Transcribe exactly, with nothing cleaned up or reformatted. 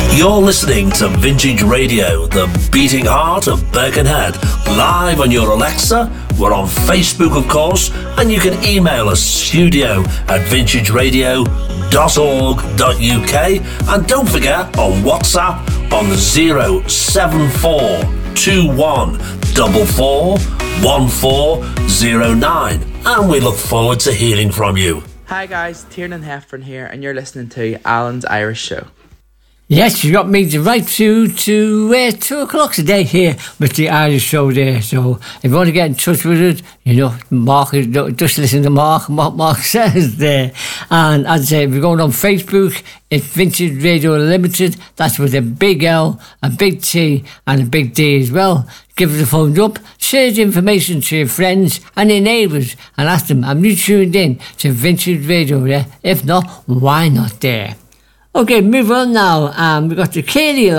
You're listening to Vintage Radio, the beating heart of Birkenhead. Live on your Alexa. We're on Facebook, of course, and you can email us studio at vintage radio dot org dot U K. And don't forget, on WhatsApp on zero seven four two one four four one four zero nine. And we look forward to hearing from you. Hi guys, Tiernan Heffron here, and you're listening to Alan's Irish Show. Yes, you got me right through to uh, two o'clock today here with the Irish Show there. So if you want to get in touch with it, you know, Mark, just listen to Mark, what Mark says there. And as I say, if you're going on Facebook, it's Vintage Radio Limited. That's with a big L, a big T and a big D as well. Give us a phone up, share the information to your friends and your neighbours and ask them, am you tuned in to Vintage Radio there? If not, why not there? Okay, move on now. Um, we've got the Katie